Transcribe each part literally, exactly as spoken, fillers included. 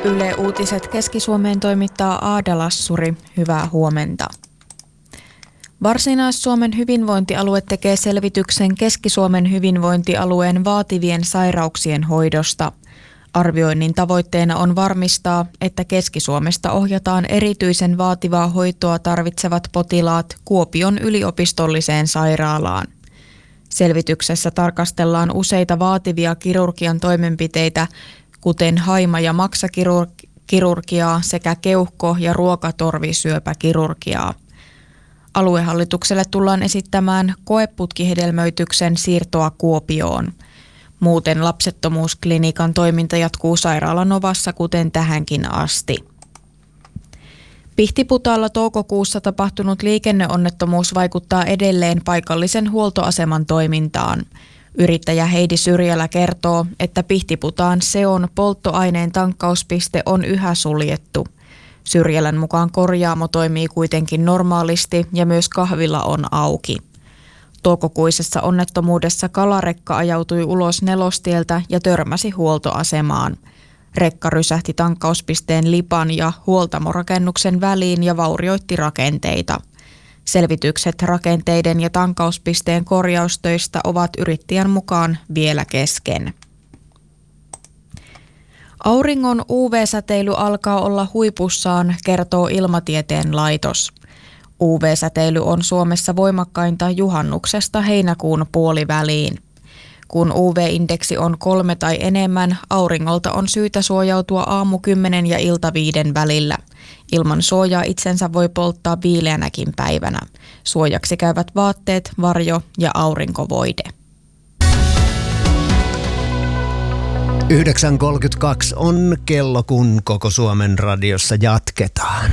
Yle Uutiset Keski-Suomeen toimittaa Aada Lassuri. Hyvää huomenta. Varsinais-Suomen hyvinvointialue tekee selvityksen Keski-Suomen hyvinvointialueen vaativien sairauksien hoidosta. Arvioinnin tavoitteena on varmistaa, että Keski-Suomesta ohjataan erityisen vaativaa hoitoa tarvitsevat potilaat Kuopion yliopistolliseen sairaalaan. Selvityksessä tarkastellaan useita vaativia kirurgian toimenpiteitä, kuten haima- ja maksakirurgiaa sekä keuhko- ja ruokatorvisyöpäkirurgiaa. Aluehallitukselle tullaan esittämään koeputkihedelmöityksen siirtoa Kuopioon. Muuten lapsettomuusklinikan toiminta jatkuu Sairaala Novassa kuten tähänkin asti. Pihtiputaalla toukokuussa tapahtunut liikenneonnettomuus vaikuttaa edelleen paikallisen huoltoaseman toimintaan. Yrittäjä Heidi Syrjälä kertoo, että Pihtiputaan Seon polttoaineen tankkauspiste on yhä suljettu. Syrjälän mukaan korjaamo toimii kuitenkin normaalisti ja myös kahvila on auki. Toukokuisessa onnettomuudessa kalarekka ajautui ulos Nelostieltä ja törmäsi huoltoasemaan. Rekka rysähti tankkauspisteen lipan ja huoltamorakennuksen väliin ja vaurioitti rakenteita. Selvitykset rakenteiden ja tankkauspisteen korjaustöistä ovat yrittäjän mukaan vielä kesken. Auringon U V-säteily alkaa olla huipussaan, kertoo Ilmatieteen laitos. U V-säteily on Suomessa voimakkainta juhannuksesta heinäkuun puoliväliin. Kun U V-indeksi on kolme tai enemmän, auringolta on syytä suojautua aamu kymmenen ja ilta viiden välillä. Ilman suojaa itsensä voi polttaa viileänäkin päivänä. Suojaksi käyvät vaatteet, varjo ja aurinkovoide. yhdeksän kolmekymmentäkaksi on kello, kun Koko Suomen radiossa jatketaan.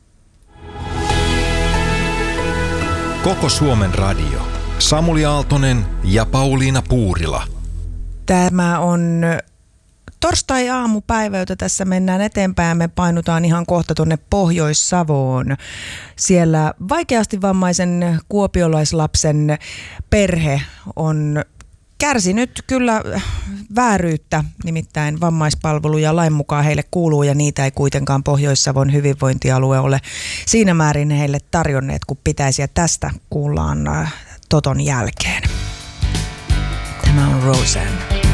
Koko Suomen radio. Samuli Aaltonen ja Pauliina Puurila. Tämä on torstai-aamupäivä, jota tässä mennään eteenpäin. Me painutaan ihan kohta tuonne Pohjois-Savoon. Siellä vaikeasti vammaisen kuopiolaislapsen perhe on kärsinyt kyllä vääryyttä, nimittäin vammaispalveluja lain mukaan heille kuuluu ja niitä ei kuitenkaan Pohjois-Savon hyvinvointialue ole siinä määrin heille tarjonneet kuin pitäisi, ja tästä kuullaan Toton jälkeen. Tämä on Roseanne.